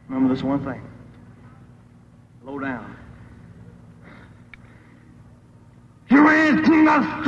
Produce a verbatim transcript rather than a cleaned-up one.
Remember this one thing. Low down. You ain't nothing.